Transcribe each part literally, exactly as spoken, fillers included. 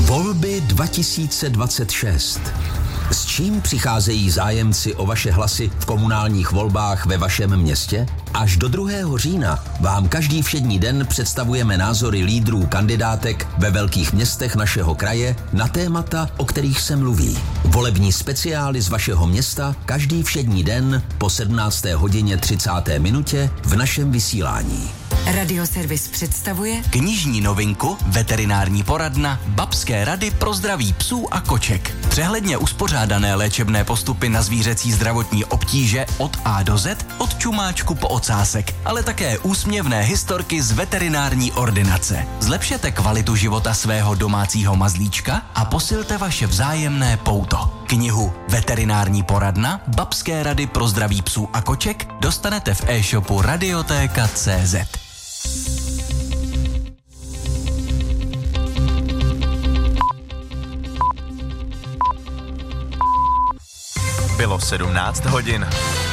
Volby dva tisíce dvacet šest. S čím přicházejí zájemci o vaše hlasy v komunálních volbách ve vašem městě? Až do druhého října vám každý všední den představujeme názory lídrů kandidátek ve velkých městech našeho kraje na témata, o kterých se mluví. Volební speciály z vašeho města každý všední den po sedmnácté hodině třicáté minutě v našem vysílání. Radioservis představuje knižní novinku Veterinární poradna Babské rady pro zdraví psů a koček. Přehledně uspořádané léčebné postupy na zvířecí zdravotní obtíže od A do Z, od čumáčku po ocásek, ale také úsměvné historky z veterinární ordinace. Zlepšete kvalitu života svého domácího mazlíčka a posilte vaše vzájemné pouto. Knihu Veterinární poradna Babské rady pro zdraví psů a koček dostanete v e-shopu radiotéka tečka cé zet. Bylo sedmnáct hodin.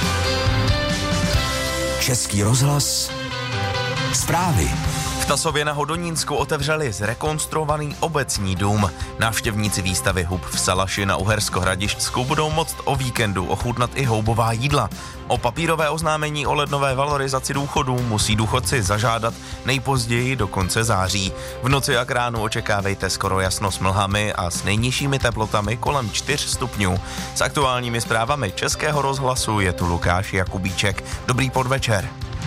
Český rozhlas. Zprávy. V Tasově na Hodonínsku otevřeli zrekonstruovaný obecní dům. Návštěvníci výstavy Hub v Salaši na Uhersko-Hradišťsku budou moct o víkendu ochutnat i houbová jídla. O papírové oznámení o lednové valorizaci důchodů musí důchodci zažádat nejpozději do konce září. V noci a k ránu očekávejte skoro jasno s mlhami a s nejnižšími teplotami kolem čtyř stupňů. S aktuálními zprávami Českého rozhlasu je tu Lukáš Jakubíček. Dobrý podvečer.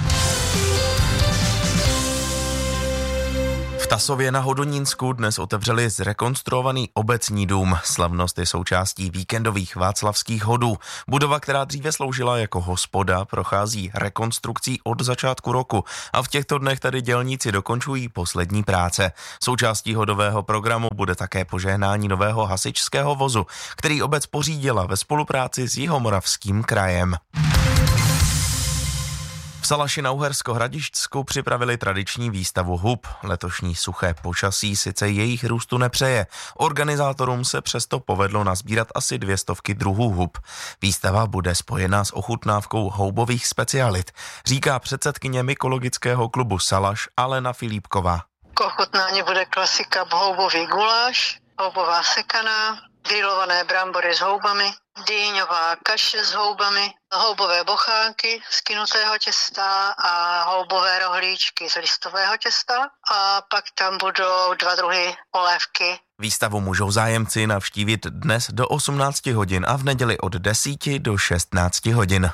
V Tasově na Hodonínsku dnes otevřeli zrekonstruovaný obecní dům. Slavnost je součástí víkendových václavských hodů. Budova, která dříve sloužila jako hospoda, prochází rekonstrukcí od začátku roku a v těchto dnech tady dělníci dokončují poslední práce. Součástí hodového programu bude také požehnání nového hasičského vozu, který obec pořídila ve spolupráci s Jihomoravským krajem. V Salaši na Uhersko-Hradišťsku připravili tradiční výstavu Hub. Letošní suché počasí sice jejich růstu nepřeje. Organizátorům se přesto povedlo nazbírat asi dvě stovky druhů hub. Výstava bude spojená s ochutnávkou houbových specialit, říká předsedkyně mykologického klubu Salaš Alena Filipková. K ochutnání bude klasika houbový guláš, houbová sekaná, grillované brambory s houbami, dýňová kaše s houbami, houbové bochánky z kynutého těsta a houbové rohlíčky z listového těsta a pak tam budou dva druhy polévky. Výstavu můžou zájemci navštívit dnes do osmnácti hodin a v neděli od deseti do šestnácti hodin.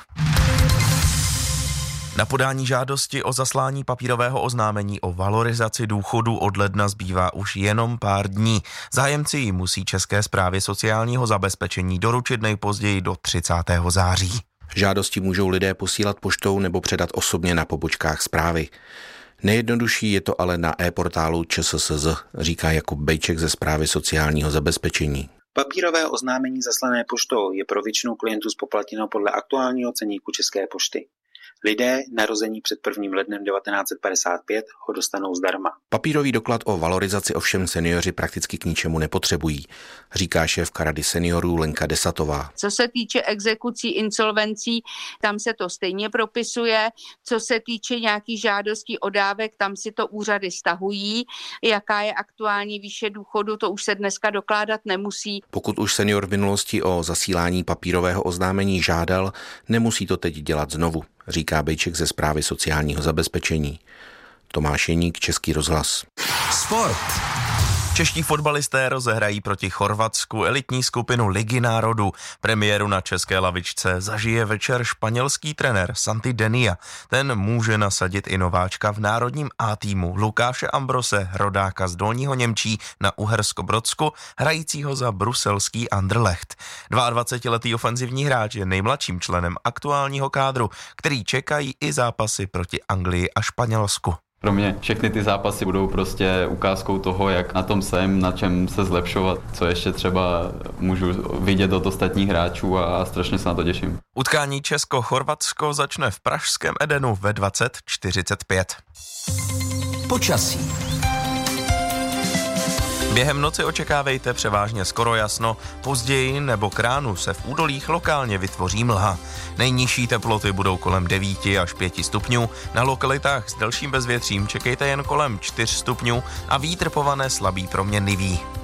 Na podání žádosti o zaslání papírového oznámení o valorizaci důchodu od ledna zbývá už jenom pár dní. Zájemci ji musí České správě sociálního zabezpečení doručit nejpozději do třicátého září. Žádosti můžou lidé posílat poštou nebo předat osobně na pobočkách správy. Nejjednodušší je to ale na e-portálu ČSSZ, říká Jakub Bejček ze Správy sociálního zabezpečení. Papírové oznámení zaslané poštou je pro většinu klientů zpoplatněno podle aktuálního ceníku České pošty. Lidé narození před prvním lednem devatenáct set padesát pět ho dostanou zdarma. Papírový doklad o valorizaci ovšem seniori prakticky k ničemu nepotřebují, říká šéfka Rady seniorů Lenka Desatová. Co se týče exekucí, insolvencí, tam se to stejně propisuje. Co se týče nějakých žádostí o dávek, tam si to úřady stahují. Jaká je aktuální výše důchodu, to už se dneska dokládat nemusí. Pokud už senior v minulosti o zasílání papírového oznámení žádal, nemusí to teď dělat znovu, říká Bejček ze Správy sociálního zabezpečení. Tomáš Jeník, Český rozhlas. Sport. Čeští fotbalisté rozehrají proti Chorvatsku elitní skupinu Ligy národů. Premiéru na české lavičce zažije večer španělský trenér Santi Denia. Ten může nasadit i nováčka v národním A týmu Lukáše Ambrose, rodáka z Dolního Němčí na Uhersko-Brodsku, hrajícího za bruselský Anderlecht. dvaadvacetiletý ofenzivní hráč je nejmladším členem aktuálního kádru, který čekají i zápasy proti Anglii a Španělsku. Pro mě všechny ty zápasy budou prostě ukázkou toho, jak na tom jsem, na čem se zlepšovat, co ještě třeba můžu vidět od ostatních hráčů a strašně se na to těším. Utkání Česko-Chorvatsko začne v pražském Edenu ve dvacet čtyřicet pět. Počasí. Během noci očekávejte převážně skoro jasno, později nebo k ránu se v údolích lokálně vytvoří mlha. Nejnižší teploty budou kolem devíti až pěti stupňů, na lokalitách s delším bezvětřím čekejte jen kolem čtyř stupňů a vítr povane slabý proměnlivý.